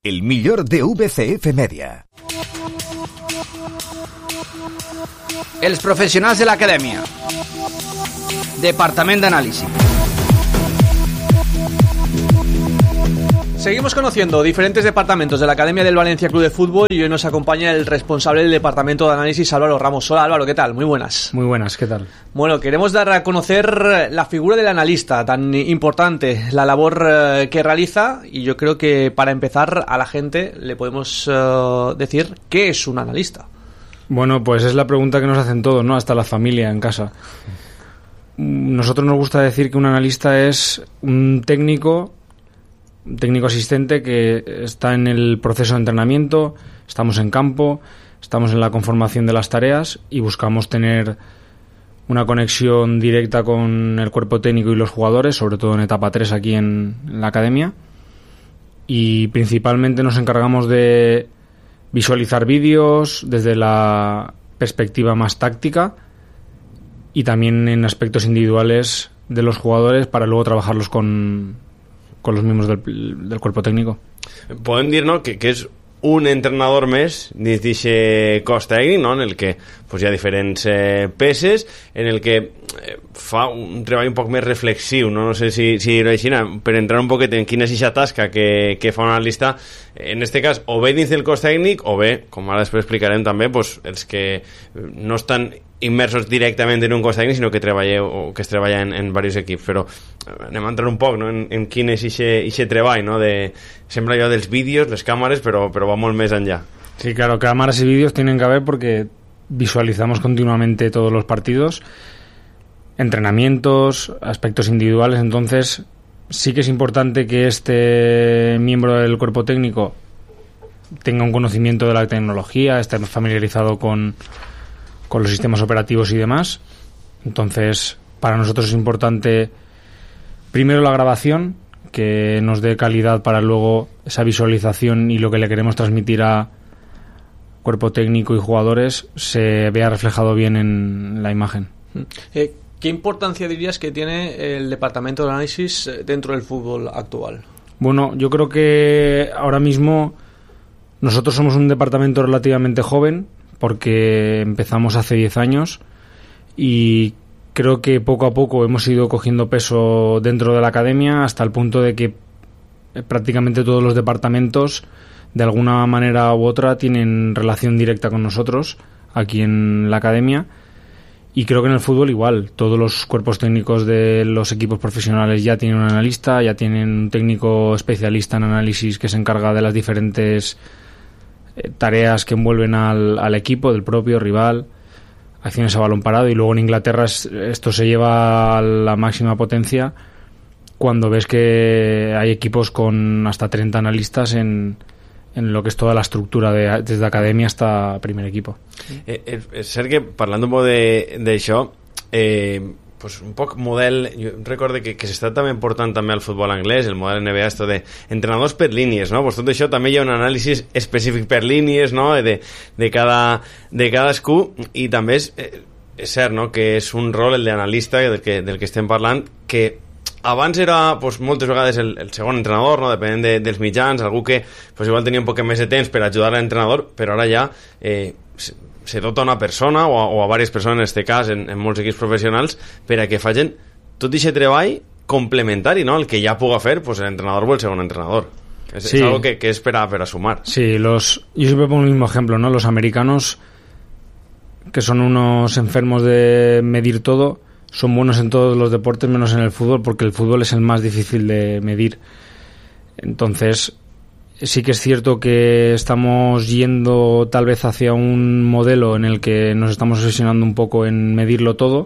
El millor de VCF Media. Els professionals de l'acadèmia. Departament d'Anàlisi. Seguimos conociendo diferentes departamentos de la Academia del Valencia Club de Fútbol y hoy nos acompaña el responsable del Departamento de Análisis, Álvaro Ramos. Hola Álvaro, ¿qué tal? Muy buenas. Muy buenas, ¿qué tal? Bueno, queremos dar a conocer la figura del analista, tan importante, la labor que realiza, y yo creo que para empezar a la gente le podemos decir ¿qué es un analista? Bueno, pues es la pregunta que nos hacen todos, ¿no? Hasta la familia en casa. Nosotros nos gusta decir que un analista es un técnico asistente que está en el proceso de entrenamiento, estamos en campo, estamos en la conformación de las tareas y buscamos tener una conexión directa con el cuerpo técnico y los jugadores, sobre todo en etapa 3 aquí en la academia, y principalmente nos encargamos de visualizar vídeos desde la perspectiva más táctica y también en aspectos individuales de los jugadores para luego trabajarlos con los miembros del cuerpo técnico. Podem dir, no?, que és un entrenador més dins d'aquest cos tècnic, no?, en el que pues, hi ha diferents peces, en el que fa un treball un poc més reflexiu, no sé si dir-ho així, per entrar un poquet en quina és aquesta tasca que fa un analista, en este cas, o bé dins del cos tècnic, o bé, com ara després explicarem també, pues, els que no estan immersos directament en un cos tècnic, sinó que treballeu o que es treballa en diversos equips. Però anem a entrar un poc, no?, en quin és aquest treball, no?, sembla allò dels vídeos, les càmeres, però va molt més enllà. Sí, claro, cámaras y vídeos tienen que haber porque visualizamos continuamente todos los partidos, entrenamientos, aspectos individuales. Entonces sí que es importante que este miembro del cuerpo técnico tenga un conocimiento de la tecnología, esté familiarizado con los sistemas operativos y demás. Entonces para nosotros es importante primero la grabación, que nos dé calidad para luego esa visualización y lo que le queremos transmitir a cuerpo técnico y jugadores se vea reflejado bien en la imagen. ¿Qué importancia dirías que tiene el departamento de análisis dentro del fútbol actual? Bueno, yo creo que ahora mismo nosotros somos un departamento relativamente joven porque empezamos hace 10 años y creo que poco a poco hemos ido cogiendo peso dentro de la academia hasta el punto de que prácticamente todos los departamentos de alguna manera u otra tienen relación directa con nosotros aquí en la academia, y creo que en el fútbol igual, todos los cuerpos técnicos de los equipos profesionales ya tienen un analista, ya tienen un técnico especialista en análisis que se encarga de las diferentes tareas que envuelven al equipo, del propio rival, acciones a balón parado, y luego en Inglaterra esto se lleva a la máxima potencia cuando ves que hay equipos con hasta 30 analistas en lo que es toda la estructura desde academia hasta primer equipo. És cert que parlant un poc d'això, pues un poc model, jo recordo que s'està també portant també al futbol anglès, el model NBA, esto de entrenadors per línies, no? Pues tot això també hi ha un anàlisi específic per línies, no?, de cadascú, i també és cert, no?, que és un rol, el d'analista, del que estem parlant, que abans era pues, moltes vegades el segon entrenador, no?, depenent dels mitjans, algú que pues, igual tenia un poc més de temps per ajudar a l'entrenador, però ara ja se dota una persona o a diverses persones, en aquest cas en molts equips professionals, per a que facin tot aquest treball complementari, no?, el que ja puga fer pues, l'entrenador o el segon entrenador. Es algo que es para sumar. Sí, yo siempre pongo el mismo ejemplo, ¿no? Los americanos, que son unos enfermos de medir todo, son buenos en todos los deportes menos en el fútbol, porque el fútbol es el más difícil de medir. Entonces sí que es cierto que estamos yendo tal vez hacia un modelo en el que nos estamos obsesionando un poco en medirlo todo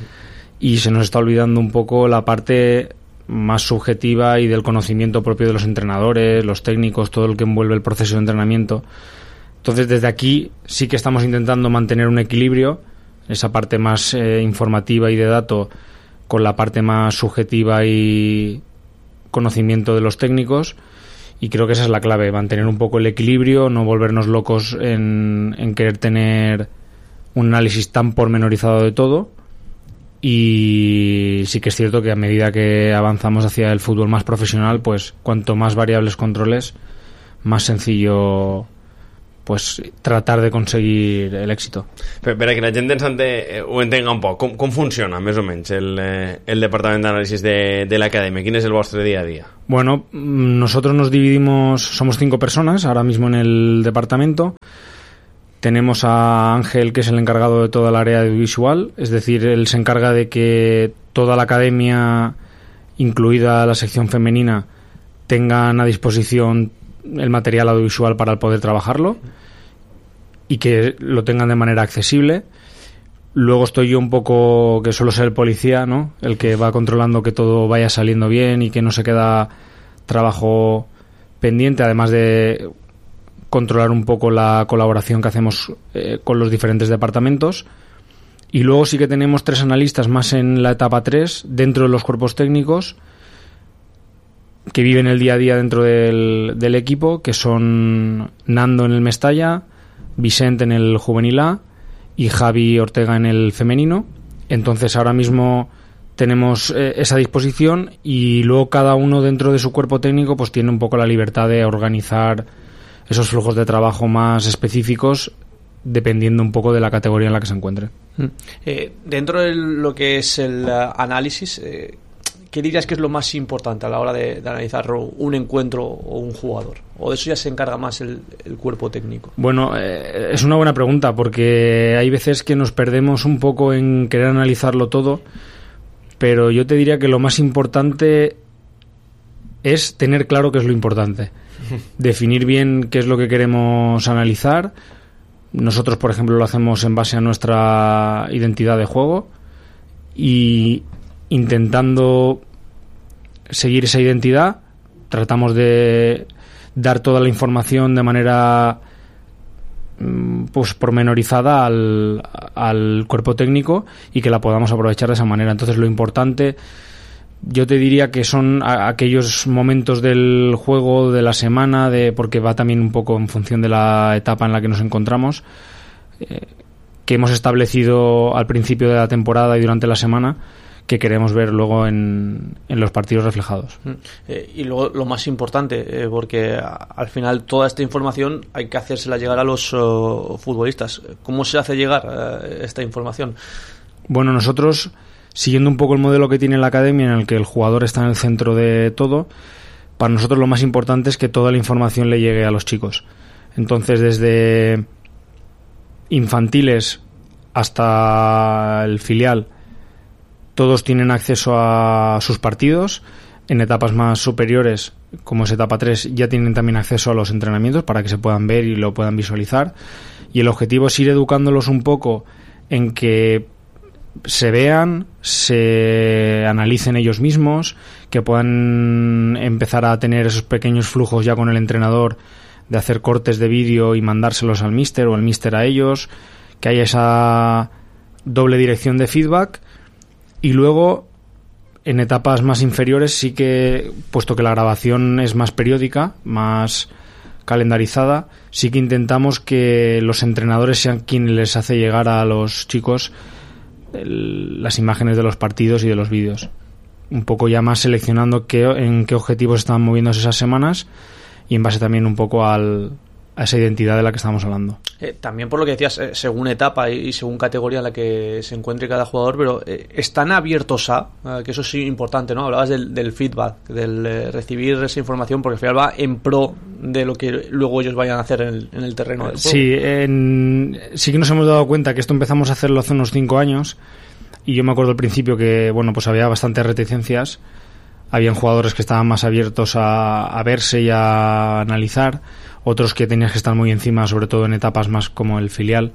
y se nos está olvidando un poco la parte más subjetiva y del conocimiento propio de los entrenadores, los técnicos, todo lo que envuelve el proceso de entrenamiento. Entonces desde aquí sí que estamos intentando mantener un equilibrio, esa parte más informativa y de dato con la parte más subjetiva y conocimiento de los técnicos, y creo que esa es la clave, mantener un poco el equilibrio, no volvernos locos en querer tener un análisis tan pormenorizado de todo. Y sí que es cierto que a medida que avanzamos hacia el fútbol más profesional, pues cuanto más variables controles, más sencillo pues tratar de conseguir el éxito. Per a que la gent ho entenga un poc, com funciona més o menys el departament d'anàlisis de l'acadèmia? Quin és el vostre día a día? Bueno, nosotros nos dividimos, somos 5 personas ahora mismo en el departamento. Tenemos a Ángel, que es el encargado de toda el área audiovisual, es decir, él se encarga de que toda la academia, incluida la sección femenina, tengan a disposición el material audiovisual para poder trabajarlo y que lo tengan de manera accesible. Luego estoy yo un poco, que suelo ser el policía, ¿no? El que va controlando que todo vaya saliendo bien y que no se queda trabajo pendiente, además de controlar un poco la colaboración que hacemos con los diferentes departamentos. Y luego sí que tenemos 3 analistas más en la etapa 3 dentro de los cuerpos técnicos, que viven el día a día dentro del equipo, que son Nando en el Mestalla, Vicente en el Juvenil A y Javi Ortega en el femenino. Entonces ahora mismo tenemos esa disposición, y luego cada uno dentro de su cuerpo técnico pues tiene un poco la libertad de organizar esos flujos de trabajo más específicos dependiendo un poco de la categoría en la que se encuentre. Dentro de lo que es el análisis, ¿qué dirías que es lo más importante a la hora de analizar un encuentro o un jugador? ¿O de eso ya se encarga más el cuerpo técnico? Bueno, es una buena pregunta, porque hay veces que nos perdemos un poco en querer analizarlo todo, pero yo te diría que lo más importante es tener claro qué es lo importante. Definir bien qué es lo que queremos analizar. Nosotros, por ejemplo, lo hacemos en base a nuestra identidad de juego y intentando seguir esa identidad, tratamos de dar toda la información de manera pues pormenorizada al cuerpo técnico y que la podamos aprovechar de esa manera. Entonces lo importante, yo te diría que son aquellos momentos del juego, de la semana, porque va también un poco en función de la etapa en la que nos encontramos, que hemos establecido al principio de la temporada y durante la semana, que queremos ver luego en los partidos reflejados. Y luego lo más importante, porque al final toda esta información hay que hacérsela llegar a los futbolistas. ¿Cómo se hace llegar esta información? Bueno, nosotros, siguiendo un poco el modelo que tiene la academia, en el que el jugador está en el centro de todo, para nosotros lo más importante es que toda la información le llegue a los chicos. Entonces, desde infantiles hasta el filial, todos tienen acceso a sus partidos. En etapas más superiores, como es etapa 3, ya tienen también acceso a los entrenamientos para que se puedan ver y lo puedan visualizar. Y el objetivo es ir educándolos un poco en que se vean, se analicen ellos mismos, que puedan empezar a tener esos pequeños flujos ya con el entrenador de hacer cortes de vídeo y mandárselos al míster o el míster a ellos, que haya esa doble dirección de feedback. Y luego, en etapas más inferiores, sí que, puesto que la grabación es más periódica, más calendarizada, sí que intentamos que los entrenadores sean quienes les hace llegar a los chicos las imágenes de los partidos y de los vídeos. Un poco ya más seleccionando en qué objetivos están moviéndose esas semanas y en base también un poco a esa identidad de la que estamos hablando. También por lo que decías, según etapa y según categoría en la que se encuentre cada jugador, pero ¿están abiertos que eso sí importante, ¿no? Hablabas del feedback, del recibir esa información, porque al final va en pro de lo que luego ellos vayan a hacer en el terreno del juego. Sí, sí que nos hemos dado cuenta que esto empezamos a hacerlo hace unos 5 años, y yo me acuerdo al principio que, bueno, pues había bastantes reticencias. Habían jugadores que estaban más abiertos a verse y a analizar, otros que tenías que estar muy encima, sobre todo en etapas más como el filial.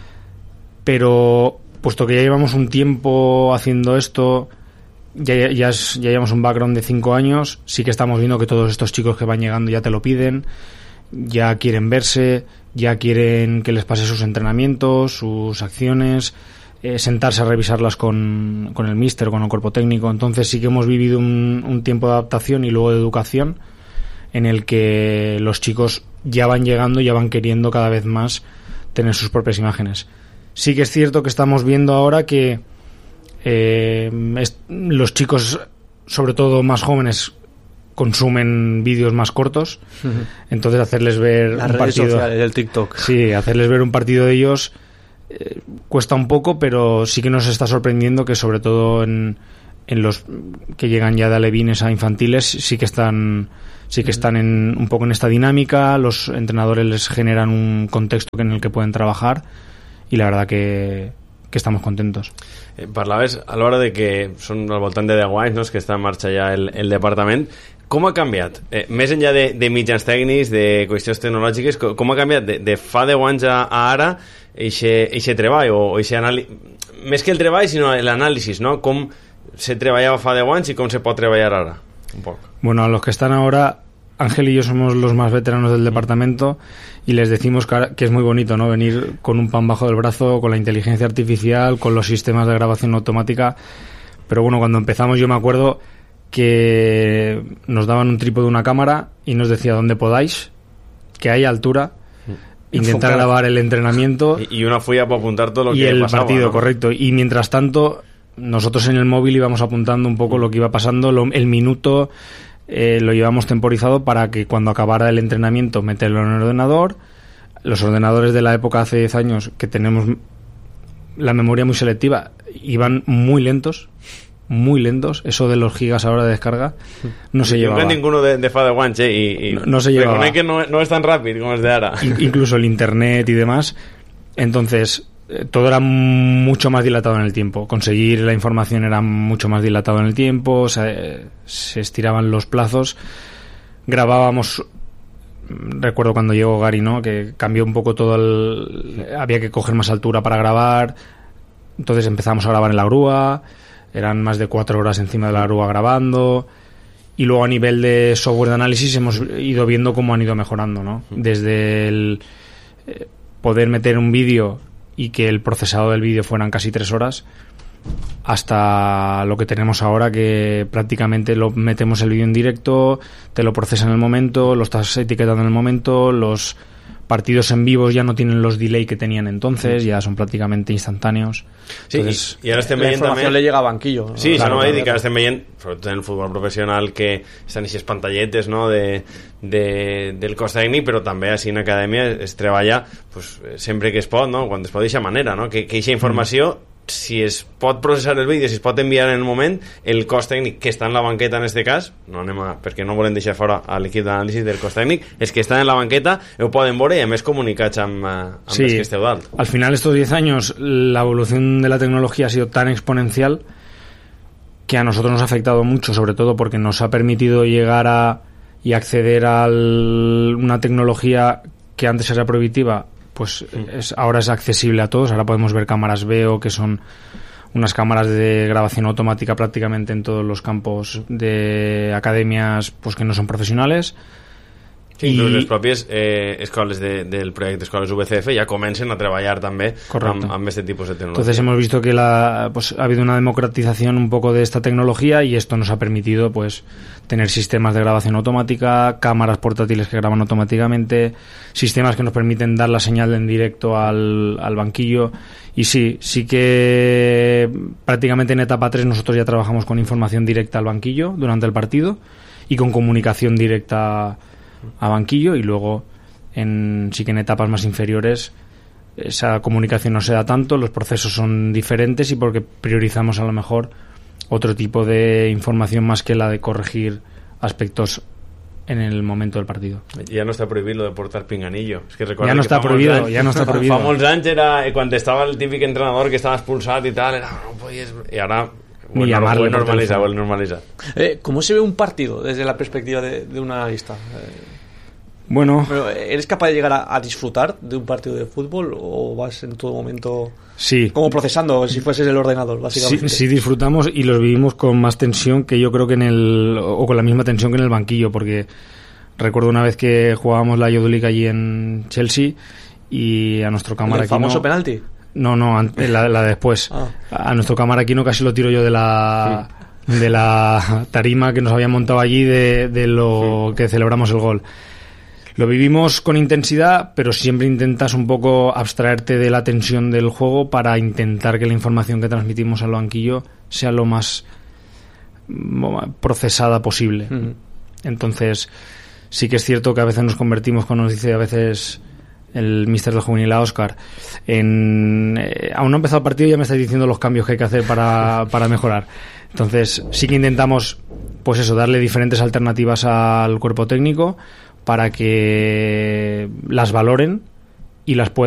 Pero puesto que ya llevamos un tiempo haciendo esto, ya llevamos un background de 5 años, sí que estamos viendo que todos estos chicos que van llegando ya te lo piden, ya quieren verse, ya quieren que les pase sus entrenamientos, sus acciones, sentarse a revisarlas con el míster, con el cuerpo técnico. Entonces sí que hemos vivido un tiempo de adaptación y luego de educación en el que los chicos ya van llegando, ya van queriendo cada vez más tener sus propias imágenes. Sí que es cierto que estamos viendo ahora que los chicos, sobre todo más jóvenes, consumen vídeos más cortos. Entonces hacerles ver Las un redes partido, sociales, el TikTok. sí, hacerles ver un partido de ellos cuesta un poco, pero sí que nos está sorprendiendo que sobre todo en los que llegan ya de alevines a infantiles sí que están un poco en esta dinámica. Los entrenadores les generan un contexto en el que pueden trabajar y la verdad que estamos contentos. Parlaves a l'hora de que són al voltant de 10 anys, no? Que està en marxa ja el departament. Com ha canviat? Més enllà de mitjans tècnics, de qüestions tecnològiques, com ha canviat de fa 10 anys a ara eixe treball o eixe anàlisi? Més que el treball, sinó l'anàlisi, no? Com se treballava fa 10 anys i com se pot treballar ara? Un poc. Bueno, a los que están ahora, Ángel y yo somos los más veteranos del departamento y les decimos que es muy bonito, ¿no? Venir con un pan bajo del brazo, con la inteligencia artificial, con los sistemas de grabación automática. Pero bueno, cuando empezamos yo me acuerdo que nos daban un trípode de una cámara y nos decía donde podáis, que haya altura, intentar grabar el entrenamiento y una fulla para apuntar todo lo y que el pasaba, partido, ¿no? correcto. Y mientras tanto, nosotros en el móvil íbamos apuntando un poco lo que iba pasando, el minuto. Lo llevamos temporizado para que cuando acabara el entrenamiento meterlo en el ordenador. Los ordenadores de la época hace 10 años, que tenemos la memoria muy selectiva, iban muy lentos. Eso de los gigas ahora de descarga no se llevaba. No ninguno de fa 10 anys, y no se llevaba. Reconec que no es tan rápido como es de ahora. Incluso el internet y demás. Entonces todo era mucho más dilatado en el tiempo. Conseguir la información era mucho más dilatado en el tiempo, se estiraban los plazos. Grabábamos, recuerdo cuando llegó Gary, ¿no? Que cambió un poco todo había que coger más altura para grabar. Entonces empezamos a grabar en la grúa, eran más de 4 horas encima de la grúa grabando. Y luego a nivel de software de análisis hemos ido viendo cómo han ido mejorando, ¿no? Desde el poder meter un vídeo y que el procesado del vídeo fueran casi 3 horas, hasta lo que tenemos ahora, que prácticamente lo metemos el vídeo en directo, te lo procesa en el momento, lo estás etiquetando en el momento, los partidos en vivo ya no tienen los delay que tenían entonces, ya son prácticamente instantáneos. Sí, entonces, i ara estem La veient informació també... le llega a banquillo. Sí, Claro, claro, claro. que ara estem veient, sobretot en el futbol professional, que estan aquestes pantalletes, no?, del cos tècnic, però també així en acadèmia es treballa pues, sempre que es pot, no?, quan es pot d'aquesta manera, no?, que aquesta informació, si es pot processar el vídeo, si es pot enviar en el moment, el cos tècnic que està en la banqueta en este cas, no anem perquè no volem deixar fora a l'equip d'anàlisi del cos tècnic, és que estan en la banqueta, ho poden veure i a més comunicats amb sí, els que esteu dalt. Al final estos 10 años la evolución de la tecnología ha sido tan exponencial que a nosotros nos ha afectado mucho, sobre todo porque nos ha permitido llegar y acceder a una tecnología que antes era prohibitiva, pues ahora es accesible a todos. Ahora podemos ver cámaras VEO, que son unas cámaras de grabación automática prácticamente en todos los campos de academias pues que no son profesionales. Sí, inclús les pròpies escoles del projecte Escoles VCF ja comencen a treballar també amb este tipus de tecnología. Entonces hemos visto que pues, ha habido una democratización un poco de esta tecnología y esto nos ha permitido pues tener sistemas de grabación automática, cámaras portátiles que graban automáticamente, sistemas que nos permiten dar la señal en directo al banquillo. Y sí que prácticamente en etapa 3 nosotros ya trabajamos con información directa al banquillo durante el partido y con comunicación directa a banquillo, y luego sí que en etapas más inferiores esa comunicación no se da tanto, los procesos son diferentes y porque priorizamos a lo mejor otro tipo de información más que la de corregir aspectos en el momento del partido. Ja no està prohibit lo de portar pinganillo. Es que ya no está prohibido, ya no está prohibido. Fa molts anys era quan estava el típic entrenador que estava expulsat i tal, era, no podies... I ara Ni llamarle, normalizar. ¿Cómo se ve un partido desde la perspectiva de un analista? Bueno, ¿eres capaz de llegar a disfrutar de un partido de fútbol o vas en todo momento sí, como procesando si fueses el ordenador, básicamente? Sí, disfrutamos y los vivimos con más tensión que yo creo que o con la misma tensión que en el banquillo, porque recuerdo una vez que jugábamos la Youth League allí en Chelsea y a nuestro cámara ¿El famoso penalti? No, la de después. A nuestro camaraquino casi lo tiro yo de la tarima que nos habían montado allí de lo que celebramos el gol. Lo vivimos con intensidad, pero siempre intentas un poco abstraerte de la tensión del juego para intentar que la información que transmitimos al banquillo sea lo más procesada posible. Entonces, sí que es cierto que a veces nos convertimos, como nos dice a veces el míster del juvenil a Óscar, aún no ha empezado el partido y ya me estáis diciendo los cambios que hay que hacer para mejorar. Entonces, sí que intentamos, pues eso, darle diferentes alternativas al cuerpo técnico para que las valoren y las puedan